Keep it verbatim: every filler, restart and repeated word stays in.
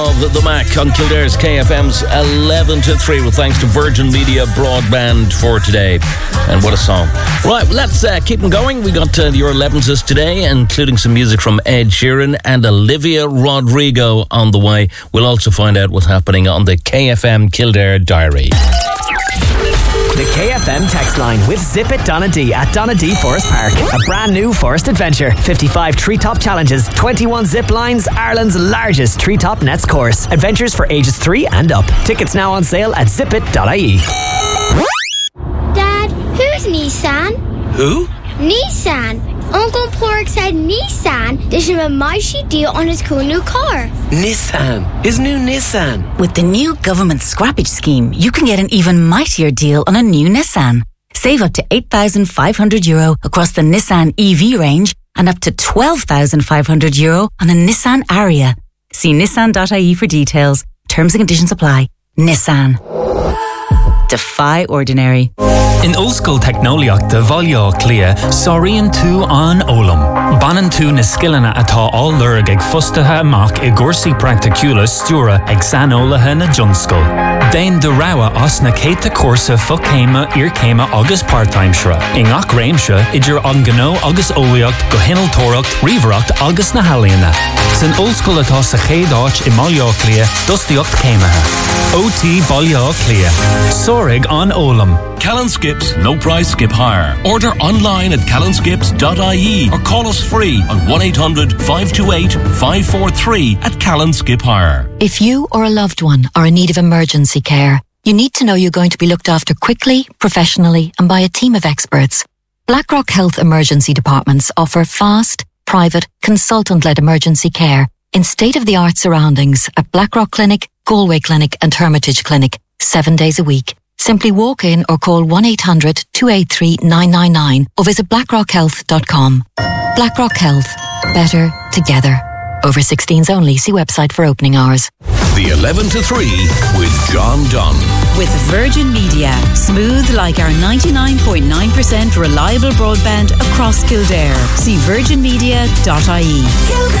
Of the Mac on Kildare's K F M's eleven to three, with thanks to Virgin Media Broadband for today. And what a song. Right, let's uh, keep them going. We got uh, your elevens today, including some music from Ed Sheeran and Olivia Rodrigo on the way. We'll also find out what's happening on the K F M Kildare Diary. The K F M text line with Zip It Donadee at Donadee Forest Park. A brand new forest adventure. fifty-five treetop challenges, twenty-one zip lines, Ireland's largest treetop nets course. Adventures for ages three and up. Tickets now on sale at zip it dot I E. Dad, who's Nissan? Who? Nissan. Uncle Pork said Nissan did him a mighty deal on his cool new car. Nissan. His new Nissan. With the new government scrappage scheme, you can get an even mightier deal on a new Nissan. Save up to eight thousand five hundred euro across the Nissan E V range and up to twelve thousand five hundred euro on a Nissan Ariya. See nissan dot I E for details. Terms and conditions apply. Nissan. Defy ordinary. In Oldschool Technoliacht de Valja Clia, Saurian two on Olam. Banan two na skillana ata all lurg ag fustaha amach I gorsi practicula stura ag sanolaha na Junskul. Dain de rawa os na keita corsa fukema irkema agus part-time shra. Ingak raimsha idir angano agus oliacht gohinal toracht riverocht agus na haliana. Sin Oldschool ata sa chedach I Malja Clia dustiocht kemaha. O T Balja Clia. Sorig on Olam. Callan Skips, no price skip hire. Order online at callan skips dot I E or call us free on one eight hundred five two eight five four three at Callan Skip Hire. If you or a loved one are in need of emergency care, you need to know you're going to be looked after quickly, professionally and by a team of experts. Blackrock Health Emergency Departments offer fast, private, consultant-led emergency care in state-of-the-art surroundings at Blackrock Clinic, Galway Clinic and Hermitage Clinic, seven days a week. Simply walk in or call one eight hundred two eight three nine nine nine or visit blackrock health dot com. Blackrock Health. Better together. Over sixteens only. See website for opening hours. The eleven to three with John Dunn. With Virgin Media. Smooth like our ninety-nine point nine percent reliable broadband across Kildare. See virgin media dot I E.